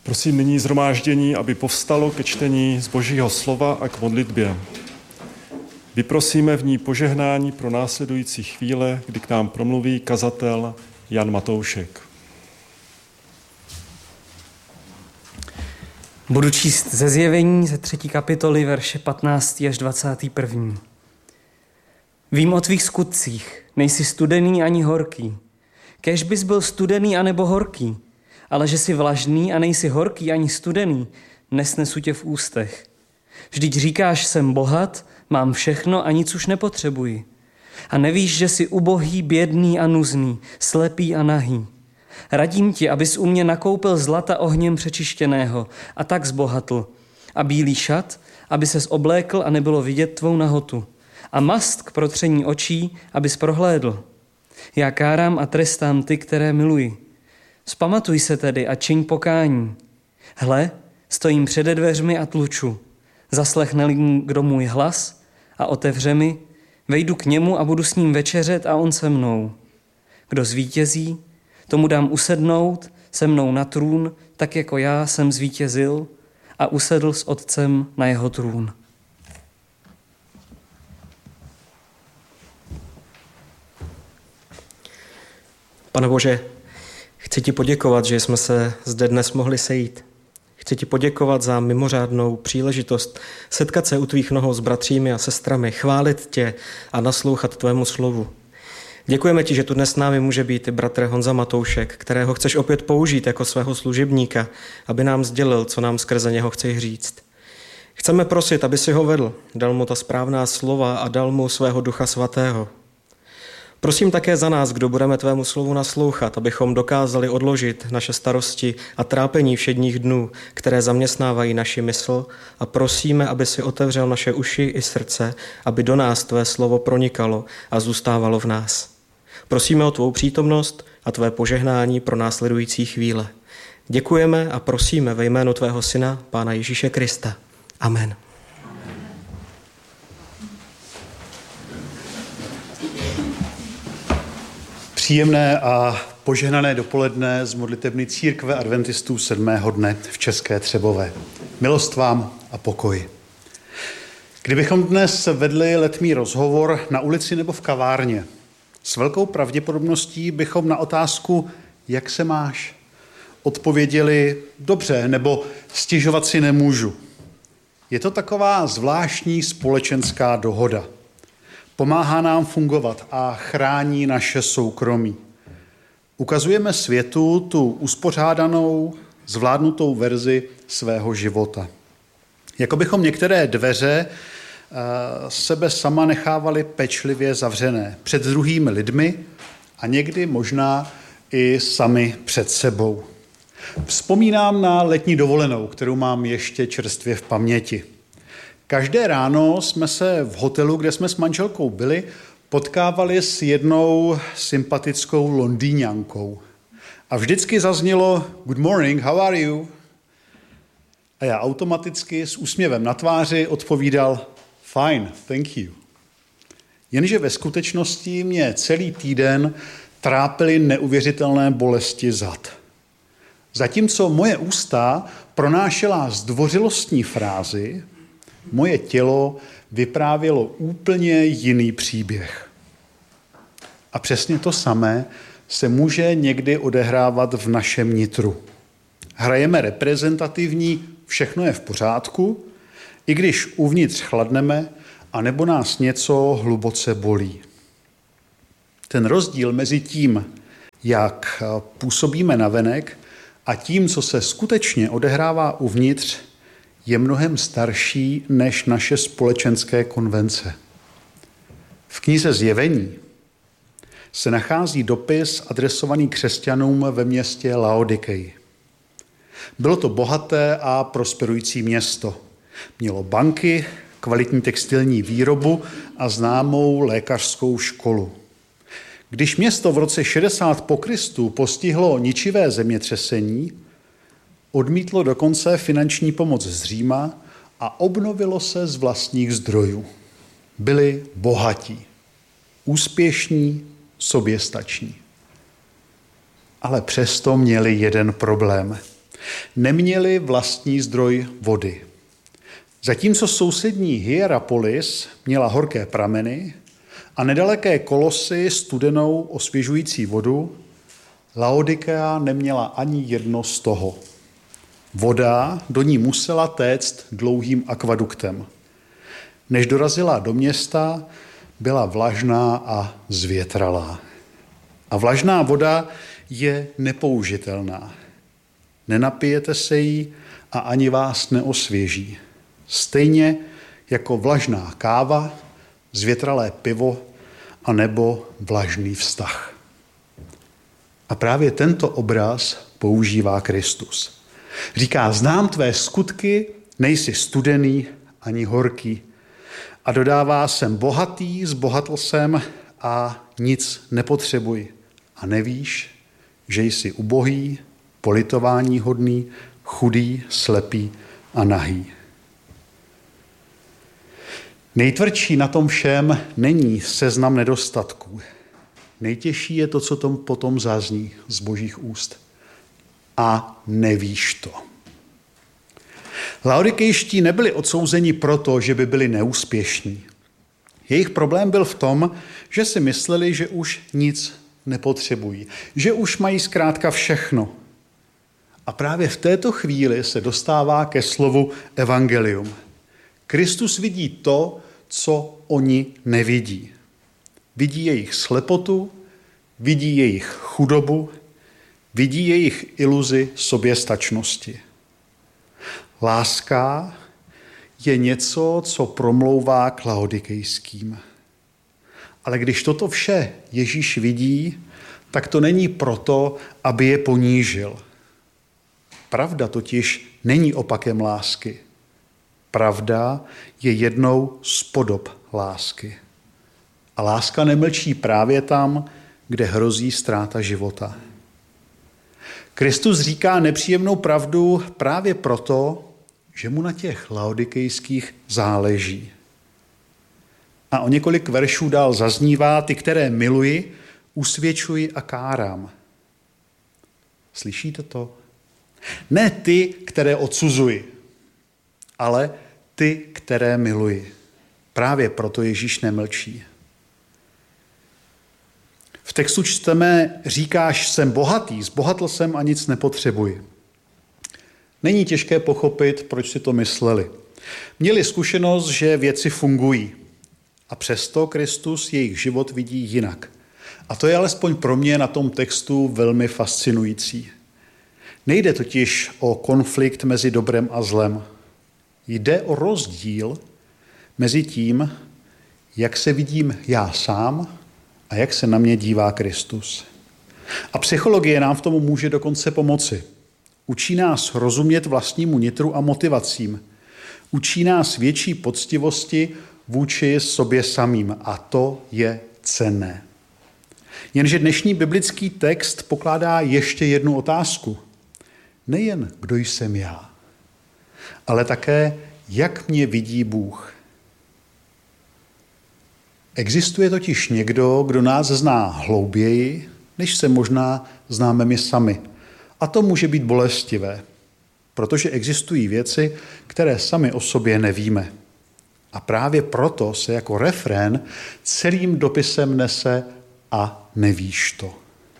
Prosím nyní shromáždění, aby povstalo ke čtení z Božího slova a k modlitbě. Vyprosíme v ní požehnání pro následující chvíle, kdy k nám promluví kazatel Jan Matoušek. Budu číst ze Zjevení ze 3. kapitoly, verše 15. až 21. Vím o tvých skutcích, nejsi studený ani horký. Kéž bys byl studený anebo horký, ale že jsi vlažný a nejsi horký ani studený, nesnesu tě v ústech. Vždyť říkáš, jsem bohat, mám všechno a nic už nepotřebuji. A nevíš, že jsi ubohý, bědný a nuzný, slepý a nahý. Radím ti, abys u mě nakoupil zlata ohněm přečištěného a tak zbohatl. A bílý šat, aby ses oblékl a nebylo vidět tvou nahotu. A mast k protření očí, abys prohlédl. Já kárám a trestám ty, které miluji. Vzpamatuj se tedy a čiň pokání. Hle, stojím přede dveřmi a tluču. Zaslechne-li kdo můj hlas a otevře mi, vejdu k němu a budu s ním večeřet a on se mnou. Kdo zvítězí, tomu dám usednout se mnou na trůn, tak jako já jsem zvítězil a usedl s Otcem na jeho trůn. Pane Bože, chci ti poděkovat, že jsme se zde dnes mohli sejít. Chci ti poděkovat za mimořádnou příležitost setkat se u tvých nohou s bratřími a sestrami, chválit tě a naslouchat tvému slovu. Děkujeme ti, že tu dnes s námi může být bratr Honza Matoušek, kterého chceš opět použít jako svého služebníka, aby nám sdělil, co nám skrze něho chceš říct. Chceme prosit, aby si ho vedl, dal mu ta správná slova a dal mu svého Ducha Svatého. Prosím také za nás, kdo budeme tvému slovu naslouchat, abychom dokázali odložit naše starosti a trápení všedních dnů, které zaměstnávají naši mysl, a prosíme, aby si otevřel naše uši i srdce, aby do nás tvé slovo pronikalo a zůstávalo v nás. Prosíme o tvou přítomnost a tvé požehnání pro následující chvíle. Děkujeme a prosíme ve jménu tvého syna, Pána Ježíše Krista. Amen. Příjemné a požehnané dopoledne z modlitebny Církve adventistů 7. dne v České Třebové. Milost vám a pokoj. Kdybychom dnes vedli letmý rozhovor na ulici nebo v kavárně, s velkou pravděpodobností bychom na otázku, jak se máš, odpověděli dobře nebo stěžovat si nemůžu. Je to taková zvláštní společenská dohoda. Pomáhá nám fungovat a chrání naše soukromí. Ukazujeme světu tu uspořádanou, zvládnutou verzi svého života. Jako bychom některé dveře sebe sama nechávali pečlivě zavřené před druhými lidmi a někdy možná i sami před sebou. Vzpomínám na letní dovolenou, kterou mám ještě čerstvě v paměti. Každé ráno jsme se v hotelu, kde jsme s manželkou byli, potkávali s jednou sympatickou Londýňankou. A vždycky zaznělo "Good morning, how are you?" A já automaticky s úsměvem na tváři odpovídal "Fine, thank you." Jenže ve skutečnosti mě celý týden trápily neuvěřitelné bolesti zad. Zatímco moje ústa pronášela zdvořilostní frázi, moje tělo vyprávělo úplně jiný příběh. A přesně to samé se může někdy odehrávat v našem nitru. Hrajeme reprezentativní, všechno je v pořádku, i když uvnitř chladneme, anebo nás něco hluboce bolí. Ten rozdíl mezi tím, jak působíme navenek, a tím, co se skutečně odehrává uvnitř, je mnohem starší než naše společenské konvence. V knize Zjevení se nachází dopis adresovaný křesťanům ve městě Laodikeji. Bylo to bohaté a prosperující město. Mělo banky, kvalitní textilní výrobu a známou lékařskou školu. Když město v roce 60 po Kristu postihlo ničivé zemětřesení, odmítlo dokonce finanční pomoc z Říma a obnovilo se z vlastních zdrojů. Byli bohatí, úspěšní, soběstační. Ale přesto měli jeden problém. Neměli vlastní zdroj vody. Zatímco sousední Hierapolis měla horké prameny a nedaleké Kolosy studenou osvěžující vodu, Laodikea neměla ani jedno z toho. Voda do ní musela téct dlouhým akvaduktem. Než dorazila do města, byla vlažná a zvětralá. A vlažná voda je nepoužitelná. Nenapijete se jí a ani vás neosvěží. Stejně jako vlažná káva, zvětralé pivo a nebo vlažný vztah. A právě tento obraz používá Kristus. Říká, znám tvé skutky, nejsi studený ani horký. A dodává, jsem bohatý, zbohatl jsem a nic nepotřebuji. A nevíš, že jsi ubohý, politování hodný, chudý, slepý a nahý. Nejtvrdší na tom všem není seznam nedostatků. Nejtěžší je to, co tom potom zazní z Božích úst. A nevíš to. Laodikejští nebyli odsouzeni proto, že by byli neúspěšní. Jejich problém byl v tom, že si mysleli, že už nic nepotřebují, že už mají zkrátka všechno. A právě v této chvíli se dostává ke slovu evangelium. Kristus vidí to, co oni nevidí. Vidí jejich slepotu, vidí jejich chudobu, vidí jejich iluzi soběstačnosti. Láska je něco, co promlouvá k laodikejským. Ale když toto vše Ježíš vidí, tak to není proto, aby je ponížil. Pravda totiž není opakem lásky. Pravda je jednou z podob lásky. A láska nemlčí právě tam, kde hrozí ztráta života. Kristus říká nepříjemnou pravdu právě proto, že mu na těch laodikejských záleží. A o několik veršů dál zaznívá, ty, které miluji, usvědčuji a kárám. Slyšíte to? Ne ty, které odsuzuji, ale ty, které miluji. Právě proto Ježíš nemlčí. V textu čteme, říkáš, jsem bohatý, zbohatl jsem a nic nepotřebuji. Není těžké pochopit, proč si to mysleli. Měli zkušenost, že věci fungují. A přesto Kristus jejich život vidí jinak. A to je alespoň pro mě na tom textu velmi fascinující. Nejde totiž o konflikt mezi dobrem a zlem. Jde o rozdíl mezi tím, jak se vidím já sám a jak se na mě dívá Kristus. A psychologie nám v tomu může dokonce pomoci. Učí nás rozumět vlastnímu nitru a motivacím. Učí nás větší poctivosti vůči sobě samým a to je cenné. Jenže dnešní biblický text pokládá ještě jednu otázku. Nejen kdo jsem já, ale také jak mě vidí Bůh. Existuje totiž někdo, kdo nás zná hlouběji, než se možná známe my sami. A to může být bolestivé, protože existují věci, které sami o sobě nevíme. A právě proto se jako refrén celým dopisem nese a nevíš to.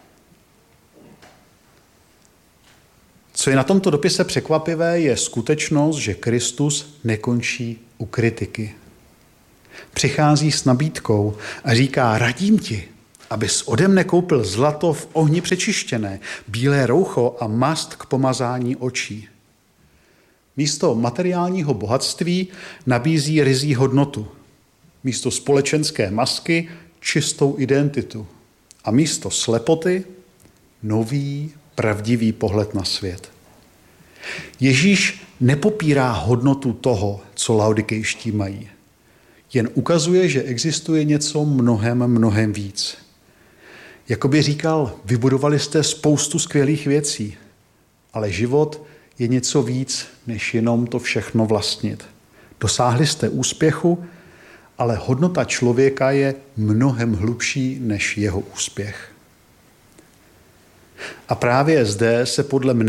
Co je na tomto dopise překvapivé, je skutečnost, že Kristus nekončí u kritiky. Přichází s nabídkou a říká, radím ti, abys ode mne koupil zlato v ohni přečištěné, bílé roucho a mast k pomazání očí. Místo materiálního bohatství nabízí ryzí hodnotu. Místo společenské masky čistou identitu. A místo slepoty nový, pravdivý pohled na svět. Ježíš nepopírá hodnotu toho, co laodikejští mají. Jen ukazuje, že existuje něco mnohem víc. Jakoby říkal, vybudovali jste spoustu skvělých věcí, ale život je něco víc, než jenom to všechno vlastnit. Dosáhli jste úspěchu, ale hodnota člověka je mnohem hlubší než jeho úspěch. A právě zde se podle mne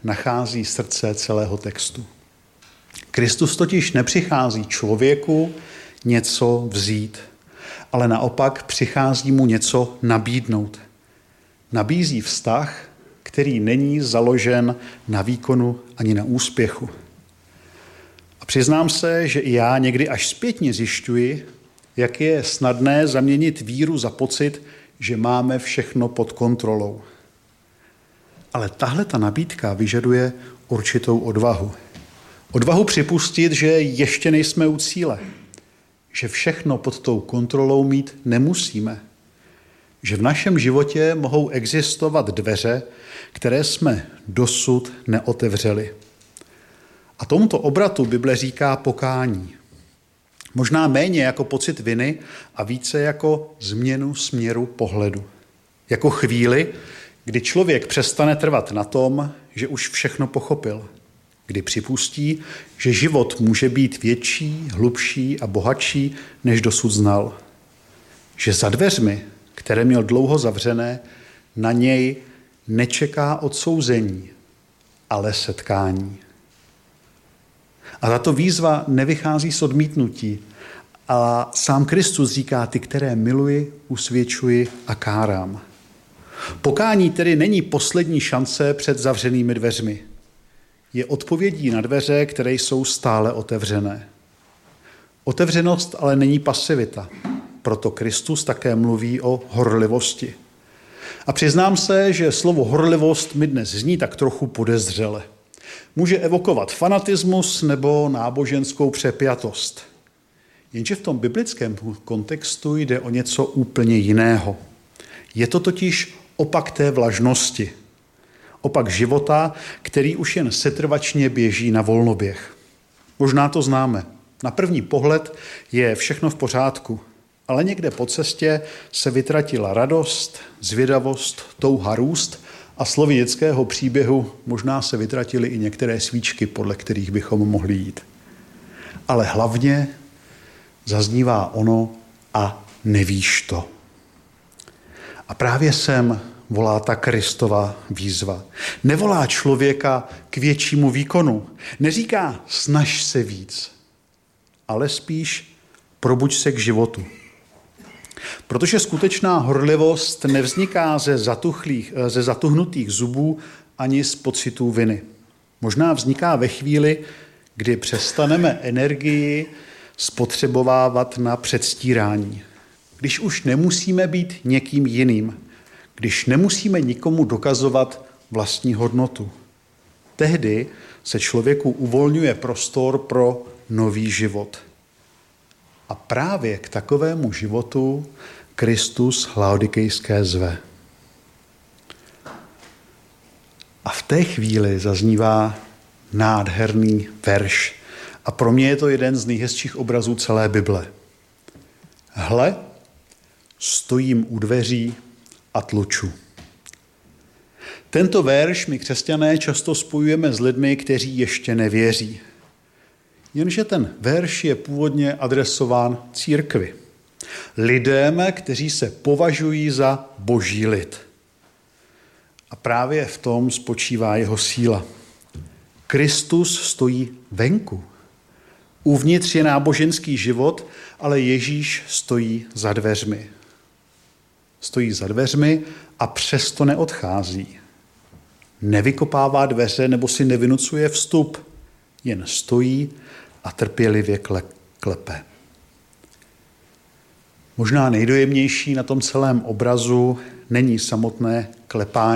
nachází srdce celého textu. Kristus totiž nepřichází člověku něco vzít, ale naopak přichází mu něco nabídnout. Nabízí vztah, který není založen na výkonu ani na úspěchu. A přiznám se, že i já někdy až zpětně zjišťuji, jak je snadné zaměnit víru za pocit, že máme všechno pod kontrolou. Ale tahle ta nabídka vyžaduje určitou odvahu. Odvahu připustit, že ještě nejsme u cíle. Že všechno pod tou kontrolou mít nemusíme. Že v našem životě mohou existovat dveře, které jsme dosud neotevřeli. A tomuto obratu Bible říká pokání. Možná méně jako pocit viny a více jako změnu směru pohledu. Jako chvíli, kdy člověk přestane trvat na tom, že už všechno pochopil. Kdy připustí, že život může být větší, hlubší a bohatší, než dosud znal. Že za dveřmi, které měl dlouho zavřené, na něj nečeká odsouzení, ale setkání. A tato výzva nevychází z odmítnutí, a sám Kristus říká: ty, které miluji, usvědčuji a kárám. Pokání tedy není poslední šance před zavřenými dveřmi. Je odpovědí na dveře, které jsou stále otevřené. Otevřenost ale není pasivita, proto Kristus také mluví o horlivosti. A přiznám se, že slovo horlivost mi dnes zní tak trochu podezřele. Může evokovat fanatismus nebo náboženskou přepjatost. Jenže v tom biblickém kontextu jde o něco úplně jiného. Je to totiž opak té vlažnosti. Opak života, který už jen setrvačně běží na volnoběh. Možná to známe. Na první pohled je všechno v pořádku, ale někde po cestě se vytratila radost, zvědavost, touha růst a slovy dětského příběhu možná se vytratily i některé svíčky, podle kterých bychom mohli jít. Ale hlavně zaznívá ono a nevíš to. A právě sem volá ta Kristova výzva. Nevolá člověka k většímu výkonu. Neříká snaž se víc, ale spíš probuď se k životu. Protože skutečná horlivost nevzniká ze zatuhnutých zubů ani z pocitů viny. Možná vzniká ve chvíli, kdy přestaneme energii spotřebovávat na předstírání. Když už nemusíme být někým jiným. Když nemusíme nikomu dokazovat vlastní hodnotu. Tehdy se člověku uvolňuje prostor pro nový život. A právě k takovému životu Kristus Laodikejské zve. A v té chvíli zaznívá nádherný verš. A pro mě je to jeden z nejhezčích obrazů celé Bible. Hle, stojím u dveří a tluču. Tento verš my křesťané často spojujeme s lidmi, kteří ještě nevěří. Jenže ten verš je původně adresován církvi. Lidem, kteří se považují za boží lid. A právě v tom spočívá jeho síla. Kristus stojí venku. Uvnitř je náboženský život, ale Ježíš stojí za dveřmi. Stojí za dveřmi a přesto neodchází. Nevykopává dveře nebo si nevynucuje vstup, jen stojí a trpělivě klepe. Možná nejdojemnější na tom celém obrazu není samotné klepání,